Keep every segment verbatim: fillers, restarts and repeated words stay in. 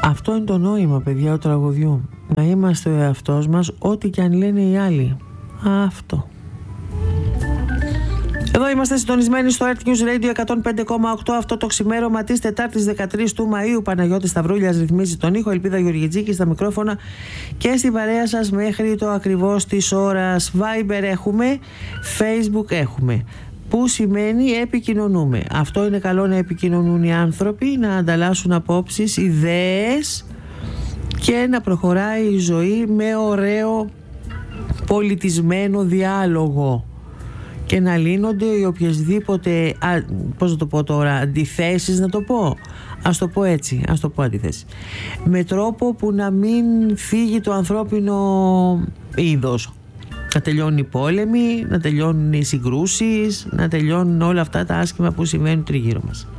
Αυτό είναι το νόημα, παιδιά, του τραγουδιού. Να είμαστε ο εαυτός μας, ό,τι και αν λένε οι άλλοι. Αυτό. Εδώ είμαστε συντονισμένοι στο Earth News Radio εκατόν πέντε κόμμα οκτώ. Αυτό το ξημέρωμα της Τετάρτης δεκατρείς του Μαΐου. Παναγιώτης Σταυρούλιας ρυθμίζει τον ήχο. Ελπίδα Γεωργιτζίκη στα μικρόφωνα και στην παρέα σας μέχρι το ακριβώς της ώρας. Viber έχουμε, Facebook έχουμε. Που σημαίνει επικοινωνούμε. Αυτό είναι καλό, να επικοινωνούν οι άνθρωποι, να ανταλλάσσουν απόψεις, ιδέες και να προχωράει η ζωή με ωραίο πολιτισμένο διάλογο και να λύνονται οι οποιασδήποτε, α, πώς να το πω τώρα, αντιθέσεις, να το πω, ας το πω έτσι, ας το πω αντιθέσεις, με τρόπο που να μην φύγει το ανθρώπινο είδος. Να τελειώνουν οι πόλεμοι, να τελειώνουν οι συγκρούσεις, να τελειώνουν όλα αυτά τα άσχημα που συμβαίνουν τριγύρω μας.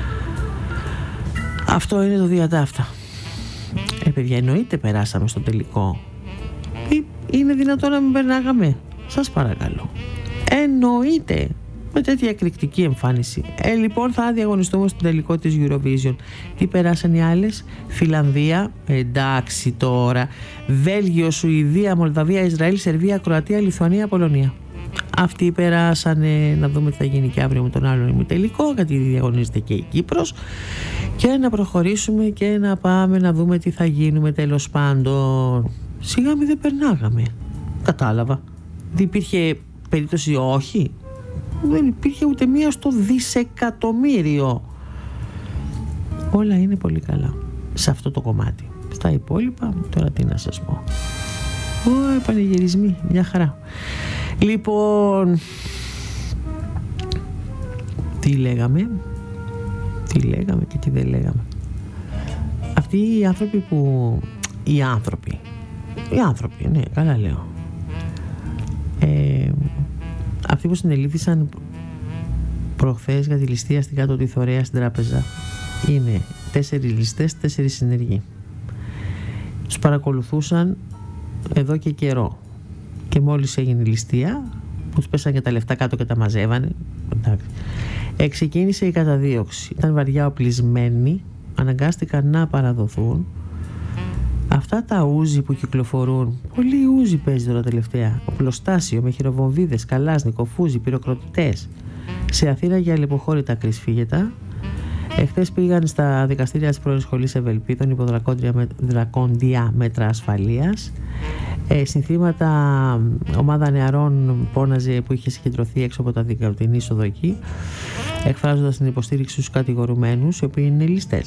Αυτό είναι το διατάφτα. Ε, παιδιά, εννοείται περάσαμε στο τελικό. Ή είναι δυνατόν να μην περνάγαμε? Σας παρακαλώ. Εννοείται. Με τέτοια εκρηκτική εμφάνιση. Ε, λοιπόν, θα διαγωνιστούμε στο τελικό της Eurovision. Τι περάσαν οι άλλες? Φιλανδία, εντάξει τώρα. Βέλγιο, Σουηδία, Μολδαβία, Ισραήλ, Σερβία, Κροατία, Λιθουανία, Πολωνία. Αυτοί περάσανε. Να δούμε τι θα γίνει και αύριο με τον άλλον ημιτελικό, γιατί διαγωνίζεται και η Κύπρος. Και να προχωρήσουμε και να πάμε να δούμε τι θα γίνουμε τέλος πάντων. Σιγά μη δεν περνάγαμε. Κατάλαβα. Δεν υπήρχε περίπτωση όχι. Δεν υπήρχε ούτε μία στο δισεκατομμύριο. Όλα είναι πολύ καλά σε αυτό το κομμάτι. Στα υπόλοιπα τώρα τι να σας πω. Ω, πανηγυρισμοί, μια χαρά. Λοιπόν, τι λέγαμε, τι λέγαμε και τι δεν λέγαμε. Αυτοί οι άνθρωποι που, οι άνθρωποι, οι άνθρωποι, ναι, καλά λέω. Ε, αυτοί που συνελήφθησαν προχθές για τη ληστεία στην κάτω τη Θωρέα στην τράπεζα είναι τέσσερις ληστές, τέσσερις συνεργοί. Τους παρακολουθούσαν εδώ και καιρό και μόλις έγινε η ληστεία που τους πέσαν και τα λεφτά κάτω και τα μαζεύανε, εξεκίνησε η καταδίωξη. Ήταν βαριά οπλισμένοι, αναγκάστηκαν να παραδοθούν. Αυτά τα ούζι που κυκλοφορούν, πολύ ούζι παίζει τώρα τελευταία, οπλοστάσιο με χειροβομβίδες, καλάσνικο, φούζι, πυροκροτητές, σε Αθήνα για αλλεποχώρητα κρυσφύγετα. Εχθές πήγαν στα δικαστήρια της πρώην σχολής Ευελπίδων υπό δρακόντια μέτρα ασφαλείας. Ε, συνθήματα ομάδα νεαρών πόναζε που είχε συγκεντρωθεί έξω από τα δικαιωτική είσοδο εκεί, εκφράζοντας την υποστήριξη στους κατηγορουμένους, οι οποίοι είναι ληστές.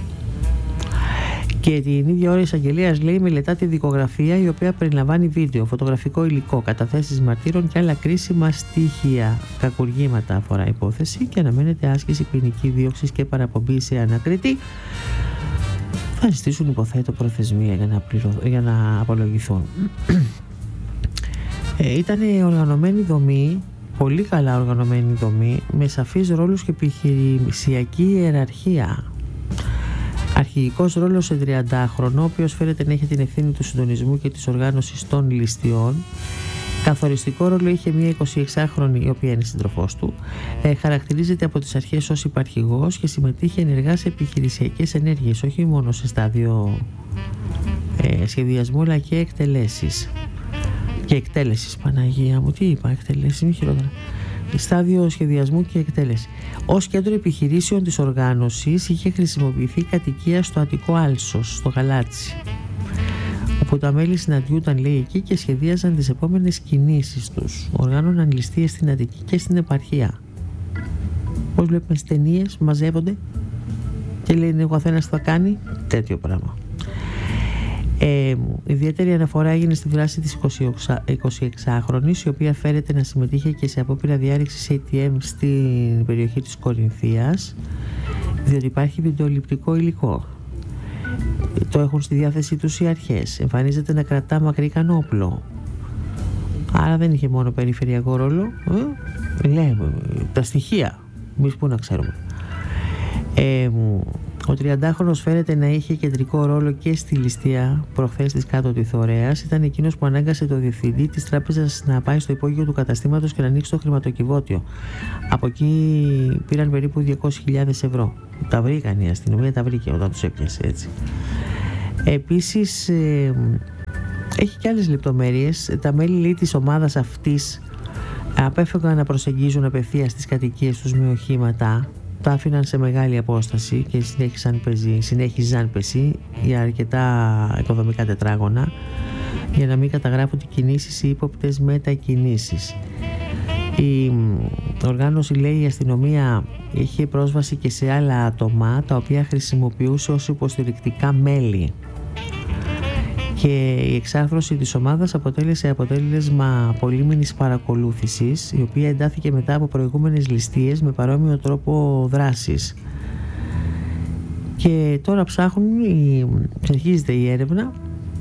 Και την ίδια ώρα η εισαγγελέας λέει μελετά τη δικογραφία, η οποία περιλαμβάνει βίντεο, φωτογραφικό υλικό, καταθέσεις μαρτύρων και άλλα κρίσιμα στοιχεία. Κακουργήματα αφορά υπόθεση και αναμένεται άσκηση ποινική δίωξης και παραπομπή σε ανακριτή. Θα ζητήσουν, υποθέτω, προθεσμία για να, πληρω... για να απολογηθούν. ε, ήταν οργανωμένη δομή, πολύ καλά οργανωμένη δομή, με σαφείς ρόλους και επιχειρησιακή ιεραρχία. Αρχηγικός ρόλος σε τριαντάχρονο, ο οποίος φέρεται να έχει την ευθύνη του συντονισμού και της οργάνωσης των ληστειών. Καθοριστικό ρόλο είχε μια εικοσιεξάχρονη, η οποία είναι σύντροφός του. Ε, χαρακτηρίζεται από τις αρχές ως υπαρχηγός και συμμετείχε ενεργά σε επιχειρησιακές ενέργειες, όχι μόνο σε στάδιο ε, σχεδιασμού, αλλά και εκτελέσεις. Και εκτέλεσης, Παναγία μου, τι είπα, εκτελέσεις, μη χειρότερα. Στάδιο σχεδιασμού και εκτέλεση. Ως κέντρο επιχειρήσεων της οργάνωσης είχε χρησιμοποιηθεί κατοικία στο Αττικό Άλσος, στο Γαλάτσι, όπου τα μέλη συναντιούνταν, λέει, εκεί και σχεδίαζαν τις επόμενες κινήσεις τους. Οργάνωναν ληστείες στην Αττική και στην επαρχία. Πώς βλέπουμε στις ταινίες, μαζεύονται και λένε ο καθένας θα κάνει τέτοιο πράγμα. Ε, ιδιαίτερη αναφορά έγινε στη δράση της εικοσιεξάχρονης, η οποία φέρεται να συμμετείχε και σε απόπειρα διάρρηξης έι τι εμ στην περιοχή της Κορινθίας, διότι υπάρχει βιντεοληπτικό υλικό. Το έχουν στη διάθεσή τους οι αρχές. Εμφανίζεται να κρατά μακρύ κανόπλο. Άρα δεν είχε μόνο περιφερειακό ρόλο. Ε, λέμε, τα στοιχεία. Εμείς πού να ξέρουμε. Ε, Ο τριαντάχρονος φαίνεται να είχε κεντρικό ρόλο και στη ληστεία προχθές της Κάτω Τιθωρέας. Ήταν εκείνος που ανάγκασε το διευθυντή της τράπεζας να πάει στο υπόγειο του καταστήματος και να ανοίξει το χρηματοκιβώτιο. Από εκεί πήραν περίπου διακόσιες χιλιάδες ευρώ. Τα βρήκαν, η αστυνομία τα βρήκε όταν τους έπιασε, έτσι. Επίσης ε, έχει και άλλες λεπτομέρειες. Τα μέλη, λέει, της ομάδας αυτής απέφευγαν να προσεγγίζουν απευθείας στις κατοικίες τους με οχήματα. Τα άφηναν σε μεγάλη απόσταση και συνέχισαν πεζί, συνέχιζαν πεζί για αρκετά οικοδομικά τετράγωνα για να μην καταγράφονται κινήσεις ή ύποπτες μετακινήσεις. Η οργάνωση, λέει, η αστυνομία είχε πρόσβαση και σε άλλα άτομα τα οποία χρησιμοποιούσε ως υποστηρικτικά μέλη. Και η εξάρθρωση της ομάδας αποτέλεσε αποτέλεσμα πολύμηνης παρακολούθησης, η οποία εντάθηκε μετά από προηγούμενες ληστείες με παρόμοιο τρόπο δράσης. Και τώρα ψάχνουν, η... συνεχίζεται η έρευνα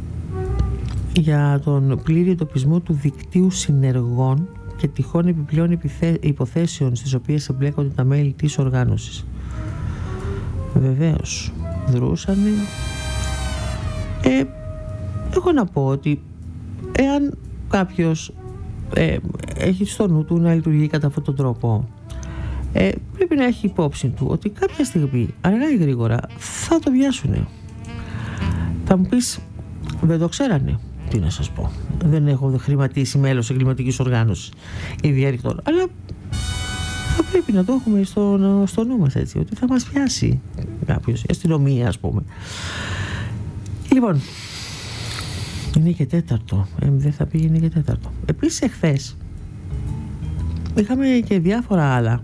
για τον πλήρη εντοπισμό του δικτύου συνεργών και τυχόν επιπλέον επιθέ... υποθέσεων στις οποίες εμπλέκονται τα μέλη της οργάνωσης. Βεβαίως δρούσανε. Ε, έχω να πω ότι εάν κάποιος ε, έχει στο νου του να λειτουργεί κατά αυτόν τον τρόπο, ε, πρέπει να έχει υπόψη του ότι κάποια στιγμή, αργά ή γρήγορα, θα το βιάσουνε. Θα μου πεις, δεν το ξέρανε. Τι να σας πω, δεν έχω χρηματίσει μέλος εγκληματικής οργάνωσης ή διαρρηκτών, αλλά θα πρέπει να το έχουμε στο, στο νου μας, έτσι, ότι θα μας πιάσει κάποιος, η αστυνομία, ας πούμε. Λοιπόν, είναι και τέταρτο, ε, δεν θα πήγαινε και τέταρτο. Επίσης εχθές είχαμε και διάφορα άλλα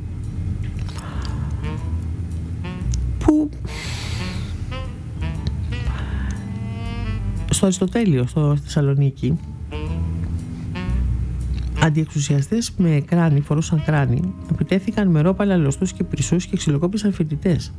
που στο Αριστοτέλειο, στο Θεσσαλονίκη, αντιεξουσιαστές με κράνη, φορούσαν κράνη, επιτέθηκαν με ρόπαλα, λωστούς και πρισούς και ξυλοκόπησαν φοιτητές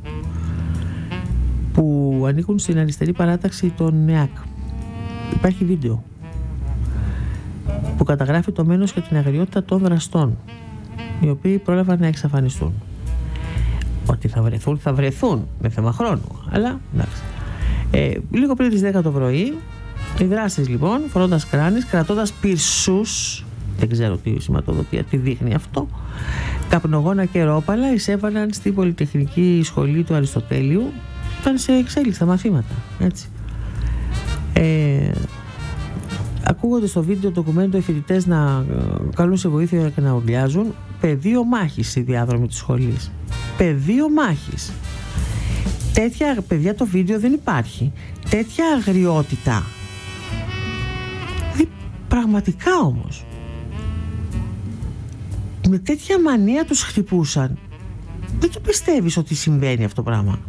που ανήκουν στην αριστερή παράταξη των ΝΕΑΚ. Υπάρχει βίντεο που καταγράφει το μένος και την αγριότητα των δραστών, οι οποίοι πρόλαβαν να εξαφανιστούν. Ότι θα βρεθούν, θα βρεθούν με θέμα χρόνου, αλλά εντάξει. Ε, λίγο πριν τις δέκα το πρωί, οι δράστες, λοιπόν, φορώντας κράνης, κρατώντας πυρσούς, δεν ξέρω τι σηματοδοτία, τι δείχνει αυτό, καπνογόνα και ρόπαλα, εισέβαλαν στην Πολυτεχνική Σχολή του Αριστοτέλειου. Ήταν σε εξέλιξη τα μαθήματα, έτσι. Ε, ακούγονται στο βίντεο ντοκουμέντο οι φοιτητές να καλούν σε βοήθεια και να ουρλιάζουν. Πεδίο μάχης στη διάδρομη της σχολής. Πεδίο μάχης. Τέτοια, παιδιά, το βίντεο δεν υπάρχει. Τέτοια αγριότητα. Δηλαδή, πραγματικά όμως. Με τέτοια μανία τους χτυπούσαν. Δεν το πιστεύεις ότι συμβαίνει αυτό το πράγμα.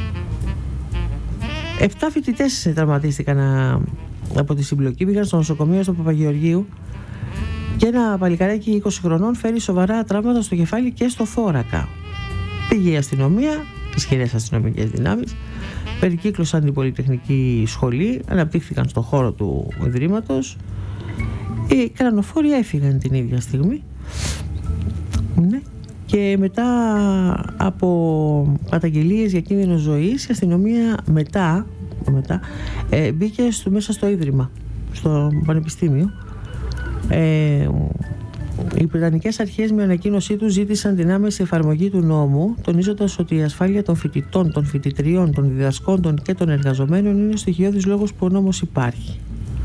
Εφτά φοιτητές τραυματίστηκαν από τη συμπλοκή, πήγαν στο νοσοκομείο στο Παπαγεωργίου και ένα παλικαράκι είκοσι χρονών φέρει σοβαρά τραύματα στο κεφάλι και στο θώρακα. Πήγε η αστυνομία, ισχυρές αστυνομικές δυνάμεις, περικύκλωσαν την Πολυτεχνική Σχολή, αναπτύχθηκαν στον χώρο του Ιδρύματος. Οι κρανοφόροι έφυγαν την ίδια στιγμή. Ναι. Και μετά από καταγγελίες για κίνδυνο ζωής, η αστυνομία μετά, μετά ε, μπήκε στο, μέσα στο Ίδρυμα, στο Πανεπιστήμιο. Ε, οι Βρετανικές αρχές με ανακοίνωσή τους ζήτησαν την άμεση εφαρμογή του νόμου, τονίζοντας ότι η ασφάλεια των φοιτητών, των φοιτητριών, των διδασκόντων και των εργαζομένων είναι στοιχειώδης λόγος που ο νόμος υπάρχει.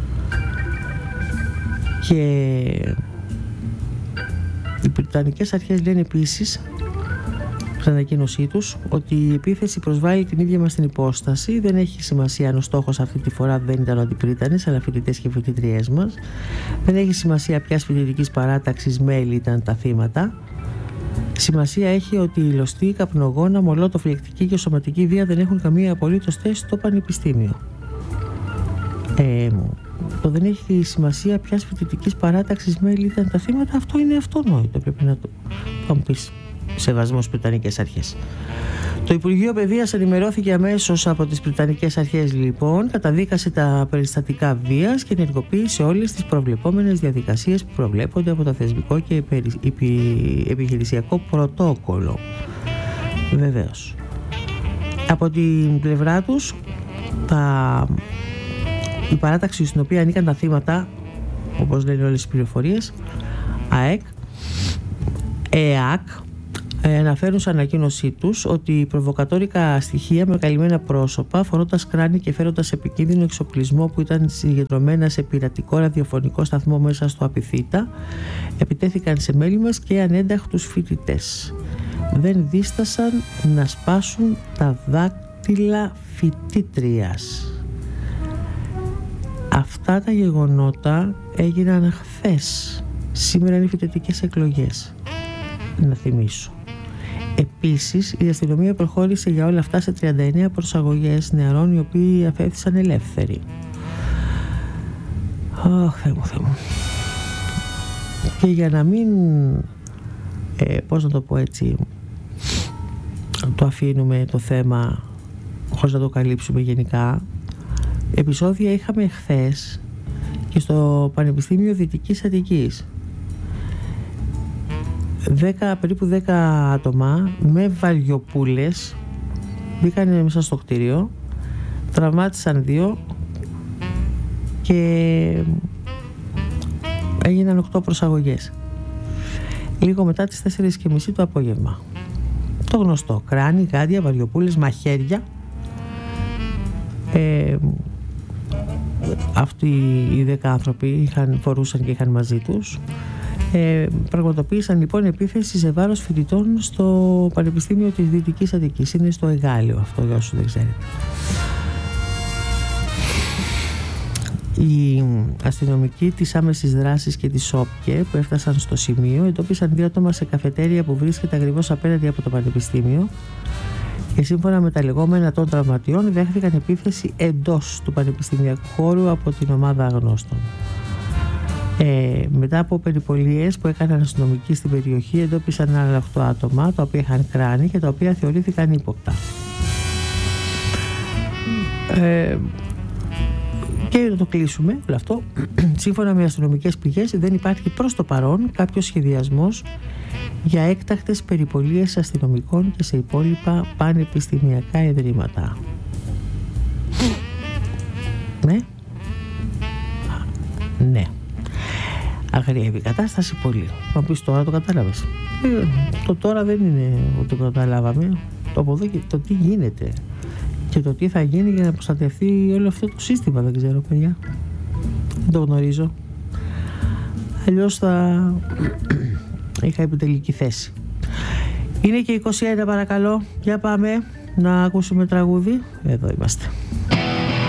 Και οι Βρετανικές αρχές λένε επίσης στην ανακοίνωσή τους ότι η επίθεση προσβάλλει την ίδια μας την υπόσταση. Δεν έχει σημασία αν ο στόχος αυτή τη φορά δεν ήταν ο αντιπρίτανες, αλλά φοιτητές και φοιτητριές μας. Δεν έχει σημασία ποιας φοιτητικής παράταξης μέλη ήταν τα θύματα. Σημασία έχει ότι οι λωστοί, καπνογόνα, μολότοφλεκτική και σωματική βία δεν έχουν καμία απολύτως θέση στο πανεπιστήμιο. Ε, το δεν έχει σημασία ποιας φοιτητικής παράταξης μέλη ήταν τα θύματα, αυτό είναι αυτονόητο. Πρέπει να το, θα μου πεις, σεβασμός στις Βρετανικές αρχές. Το Υπουργείο Παιδείας ενημερώθηκε αμέσως από τις Βρετανικές αρχές, λοιπόν, καταδίκασε τα περιστατικά βίας και ενεργοποίησε όλες τις προβλεπόμενες διαδικασίες που προβλέπονται από το θεσμικό και επι, επι, επιχειρησιακό πρωτόκολλο. Βεβαίως. Από την πλευρά τους, τα... η παράταξη στην οποία ανήκαν τα θύματα, όπως λένε όλες οι πληροφορίες, ΑΕΚ, ΕΑΚ, αναφέρουν σε ανακοίνωσή τους ότι προβοκατόρικα στοιχεία με καλυμμένα πρόσωπα, φορώντας κράνη και φέροντας επικίνδυνο εξοπλισμό που ήταν συγκεντρωμένα σε πειρατικό ραδιοφωνικό σταθμό μέσα στο Απιθύτα, επιτέθηκαν σε μέλη μας και ανένταχτους φοιτητές. Δεν δίστασαν να σπάσουν τα δάκτυλα φοιτήτριας. Αυτά τα γεγονότα έγιναν χθες. Σήμερα είναι οι φοιτητικές εκλογές, να θυμίσω. Επίσης, η αστυνομία προχώρησε για όλα αυτά σε τριάντα εννέα προσαγωγές νεαρών οι οποίοι αφέθησαν ελεύθεροι. Αχ, Θεέ μου, Θεέ μου. Και για να μην, ε, πώς να το πω έτσι, το αφήνουμε το θέμα χωρίς να το καλύψουμε γενικά, επεισόδια είχαμε χθες και στο Πανεπιστήμιο Δυτικής Αττικής. δέκα, περίπου δέκα άτομα με βαριοπούλες μπήκαν μέσα στο κτίριο, τραυμάτισαν δύο και έγιναν οκτώ προσαγωγές. Λίγο μετά τις τέσσερις και μισή το απόγευμα. Το γνωστό, κράνη, γάντια, βαριοπούλες, μαχαίρια. Ε, αυτοί οι δέκα άνθρωποι είχαν, φορούσαν και είχαν μαζί τους. Ε, πραγματοποίησαν λοιπόν επίθεση σε βάρος φοιτητών στο Πανεπιστήμιο της Δυτικής Αττικής. Είναι στο Εγάλεο αυτό, για όσους δεν ξέρετε. Οι αστυνομικοί της άμεσης δράσης και της ΟΠΚΕ που έφτασαν στο σημείο εντόπισαν δύο άτομα σε καφετέρια που βρίσκεται ακριβώς απέναντι από το Πανεπιστήμιο και σύμφωνα με τα λεγόμενα των τραυματιών δέχθηκαν επίθεση εντός του πανεπιστημιακού χώρου από την ομάδα αγνώστων. Ε, μετά από περιπολίες που έκαναν αστυνομικοί στην περιοχή εντόπισαν άλλα οκτώ άτομα τα οποία είχαν κράνη και τα οποία θεωρήθηκαν ύποπτα. Ε, και να το κλείσουμε όλο αυτό. Σύμφωνα με αστυνομικές πηγές δεν υπάρχει προς το παρόν κάποιος σχεδιασμός για έκτακτες περιπολίες αστυνομικών και σε υπόλοιπα πανεπιστημιακά ιδρύματα. Ναι. Ναι. Αγριεύει η κατάσταση πολύ. Θα πεις τώρα το κατάλαβες. Ε, το τώρα δεν είναι ότι το καταλάβαμε. Το από εδώ και το τι γίνεται και το τι θα γίνει για να προστατευτεί όλο αυτό το σύστημα. Δεν ξέρω, παιδιά. Δεν το γνωρίζω. Αλλιώς θα είχα επιτελική θέση. Είναι και είκοσι ένα, παρακαλώ. Για πάμε να ακούσουμε τραγούδι. Εδώ είμαστε.